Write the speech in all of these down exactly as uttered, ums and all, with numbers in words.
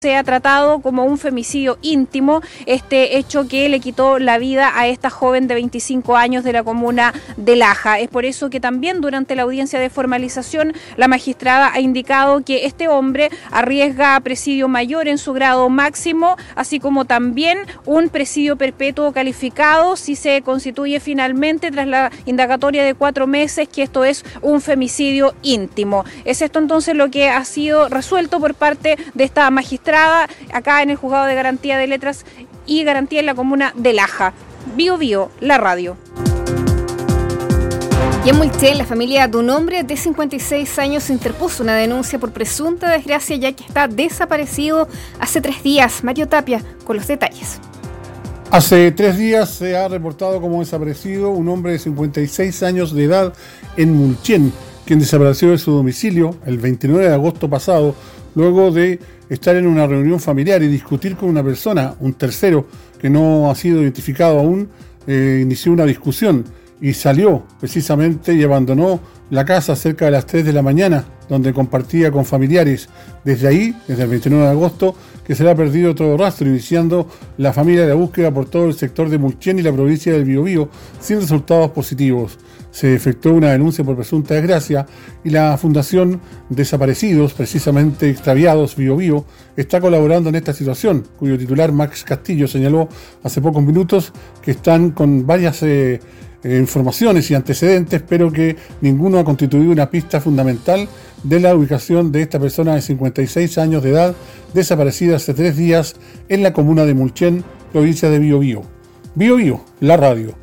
Se ha tratado como un femicidio íntimo, este hecho que le quitó la vida a esta joven de veinticinco años de la comuna de Laja. Es por eso que también durante la audiencia de formalización la magistrada ha indicado que este hombre arriesga presidio mayor en su grado máximo, así como también un presidio perpetuo calificado si se constituye finalmente tras la indagatoria de cuatro meses que esto es un femicidio íntimo. Es esto entonces lo que ha sido resuelto por parte de esta magistrada acá en el Juzgado de Garantía de Letras y Garantía en la comuna de Laja. Bio Bio, la radio. Y en Mulchen, la familia de un hombre de cincuenta y seis años interpuso una denuncia por presunta desgracia ya que está desaparecido hace tres días. Mario Tapia con los detalles. Hace tres días se ha reportado como desaparecido un hombre de cincuenta y seis años de edad en Mulchen, quien desapareció de su domicilio el veintinueve de agosto pasado, luego de estar en una reunión familiar y discutir con una persona, un tercero que no ha sido identificado aún, eh, inició una discusión y salió precisamente y abandonó la casa cerca de las tres de la mañana, donde compartía con familiares. Desde ahí, desde el veintinueve de agosto, que se le ha perdido todo rastro, iniciando la familia de la búsqueda por todo el sector de Mulchen y la provincia del Biobío, sin resultados positivos. Se efectuó una denuncia por presunta desgracia y la Fundación Desaparecidos, precisamente extraviados Biobío, está colaborando en esta situación, cuyo titular Max Castillo señaló hace pocos minutos que están con varias eh, eh, informaciones y antecedentes, pero que ninguno ha constituido una pista fundamental de la ubicación de esta persona de cincuenta y seis años de edad, desaparecida hace tres días en la comuna de Mulchen, provincia de Biobío. Biobío, la radio.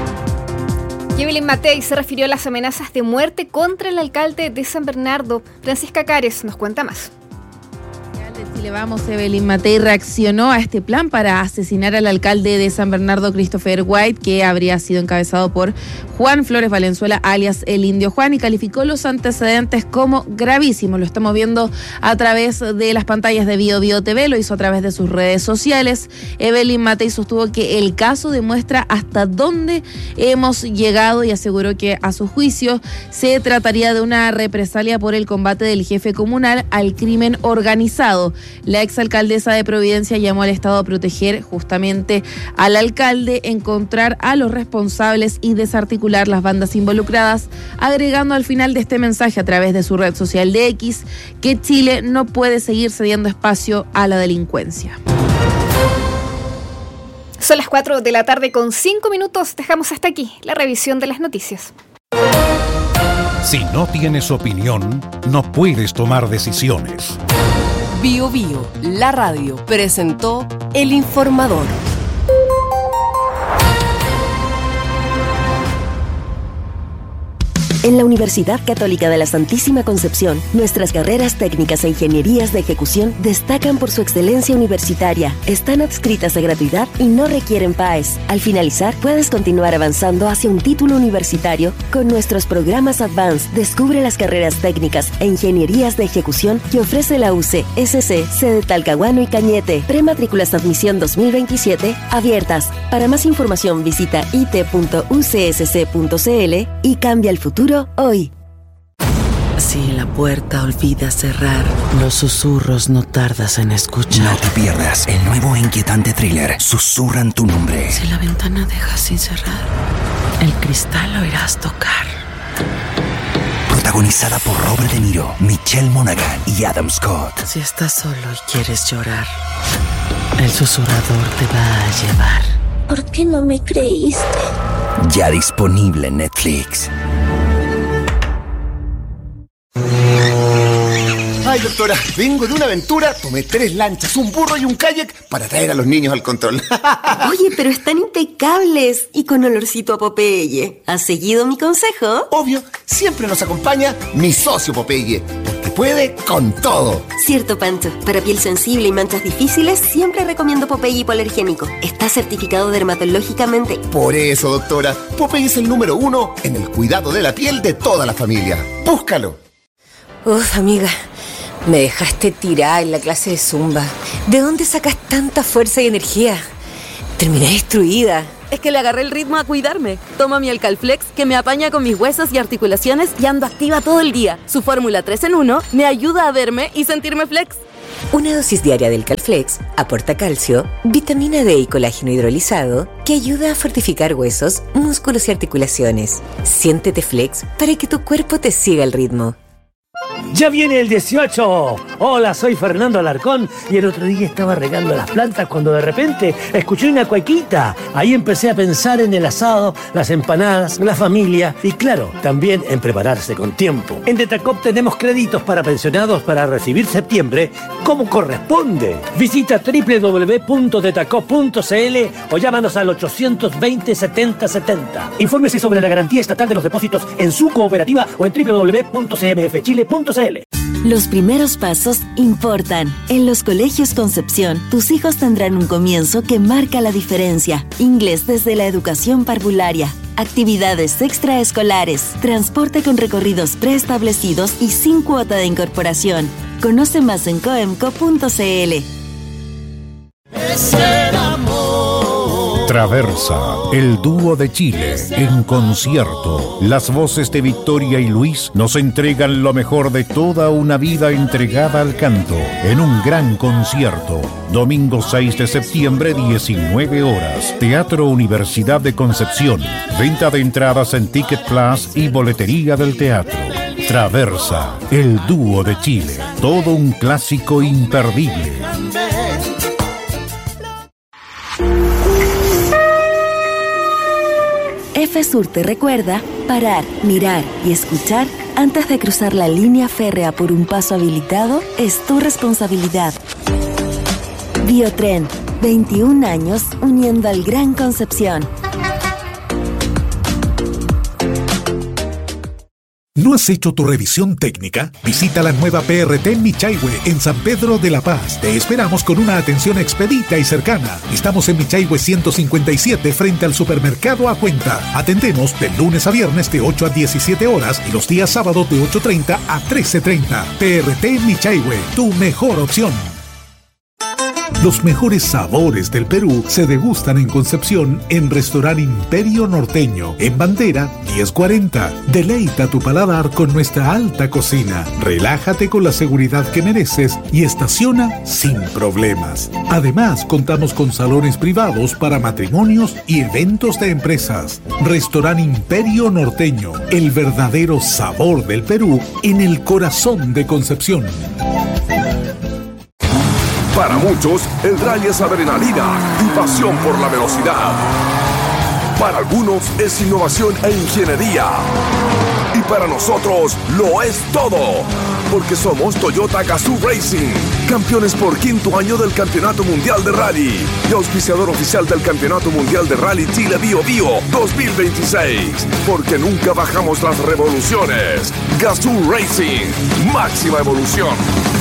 Evelyn Matei se refirió a las amenazas de muerte contra el alcalde de San Bernardo. Francisca Cares nos cuenta más. Chile Vamos, Evelyn Matei reaccionó a este plan para asesinar al alcalde de San Bernardo, Christopher White, que habría sido encabezado por Juan Flores Valenzuela, alias el Indio Juan, y calificó los antecedentes como gravísimos. Lo estamos viendo a través de las pantallas de Bio Bio T V, lo hizo a través de sus redes sociales. Evelyn Matei sostuvo que el caso demuestra hasta dónde hemos llegado y aseguró que, a su juicio, se trataría de una represalia por el combate del jefe comunal al crimen organizado. La exalcaldesa de Providencia llamó al Estado a proteger justamente al alcalde, encontrar a los responsables y desarticular las bandas involucradas, agregando al final de este mensaje a través de su red social de X que Chile no puede seguir cediendo espacio a la delincuencia. Son las cuatro de la tarde con cinco minutos. Dejamos hasta aquí la revisión de las noticias. Si no tienes opinión, no puedes tomar decisiones. Bio Bio, la radio, presentó El Informador. En la Universidad Católica de la Santísima Concepción, nuestras carreras técnicas e ingenierías de ejecución destacan por su excelencia universitaria, están adscritas a gratuidad y no requieren P A E S. Al finalizar, puedes continuar avanzando hacia un título universitario con nuestros programas Advanced. Descubre las carreras técnicas e ingenierías de ejecución que ofrece la U C S C, sede Talcahuano y Cañete. Prematrículas de admisión dos mil veintisiete abiertas. Para más información visita i t punto u c s c punto c l y cambia el futuro hoy. Si la puerta olvida cerrar, los susurros no tardas en escuchar. No te pierdas el nuevo e inquietante thriller Susurran tu nombre. Si la ventana deja sin cerrar, el cristal oirás tocar. Protagonizada por Robert De Niro, Michelle Monaghan y Adam Scott. Si estás solo y quieres llorar, el susurrador te va a llevar. ¿Por qué no me creíste? Ya disponible en Netflix. Ay, doctora, vengo de una aventura, tomé tres lanchas, un burro y un kayak para traer a los niños al control. Oye, pero están impecables y con olorcito a Popeye. ¿Has seguido mi consejo? Obvio, siempre nos acompaña mi socio Popeye, porque puede con todo. Cierto, Pancho. Para piel sensible y manchas difíciles, siempre recomiendo Popeye hipoalergénico. Está certificado dermatológicamente. Por eso, doctora, Popeye es el número uno en el cuidado de la piel de toda la familia. Búscalo. Uf, amiga, me dejaste tirada en la clase de Zumba. ¿De dónde sacas tanta fuerza y energía? Terminé destruida. Es que le agarré el ritmo a cuidarme. Toma mi Alcalflex, que me apaña con mis huesos y articulaciones y ando activa todo el día. Su fórmula tres en uno me ayuda a verme y sentirme flex. Una dosis diaria del Calflex aporta calcio, vitamina D y colágeno hidrolizado que ayuda a fortificar huesos, músculos y articulaciones. Siéntete flex para que tu cuerpo te siga el ritmo. ¡Ya viene el dieciocho! Hola, soy Fernando Alarcón y el otro día estaba regando las plantas cuando de repente escuché una cuequita. Ahí empecé a pensar en el asado, las empanadas, la familia y claro, también en prepararse con tiempo. En Detacop tenemos créditos para pensionados para recibir septiembre como corresponde. Visita doble u doble u doble u punto detacop punto c l o llámanos al ochocientos veinte, setenta setenta. Infórmese sobre la garantía estatal de los depósitos en su cooperativa o en doble u doble u doble u punto c m f chile punto c l. Los primeros pasos importan. En los colegios Concepción, tus hijos tendrán un comienzo que marca la diferencia. Inglés desde la educación parvularia, actividades extraescolares, transporte con recorridos preestablecidos y sin cuota de incorporación. Conoce más en coemco punto c l. Traversa, el dúo de Chile, en concierto. Las voces de Victoria y Luis nos entregan lo mejor de toda una vida entregada al canto, en un gran concierto. Domingo seis de septiembre, diecinueve horas. Teatro Universidad de Concepción. Venta de entradas en Ticket Plus y boletería del teatro. Traversa, el dúo de Chile. Todo un clásico imperdible. F-Sur te recuerda parar, mirar y escuchar antes de cruzar la línea férrea por un paso habilitado es tu responsabilidad. Biotren, veintiún años uniendo al Gran Concepción. ¿No has hecho tu revisión técnica? Visita la nueva P R T Michaihue en San Pedro de la Paz. Te esperamos con una atención expedita y cercana. Estamos en Michaihue ciento cincuenta y siete frente al supermercado A Cuenta. Atendemos de lunes a viernes de ocho a diecisiete horas y los días sábados de ocho treinta a trece treinta. P R T Michaihue, tu mejor opción. Los mejores sabores del Perú se degustan en Concepción en Restaurante Imperio Norteño, en Bandera diez cuarenta. Deleita tu paladar con nuestra alta cocina. Relájate con la seguridad que mereces y estaciona sin problemas. Además, contamos con salones privados para matrimonios y eventos de empresas. Restaurante Imperio Norteño, el verdadero sabor del Perú en el corazón de Concepción. Para muchos, el rally es adrenalina y pasión por la velocidad. Para algunos es innovación e ingeniería. Y para nosotros lo es todo. Porque somos Toyota Gazoo Racing, campeones por quinto año del Campeonato Mundial de Rally y auspiciador oficial del Campeonato Mundial de Rally Chile Bio Bio dos mil veintiséis. Porque nunca bajamos las revoluciones. Gazoo Racing, máxima evolución.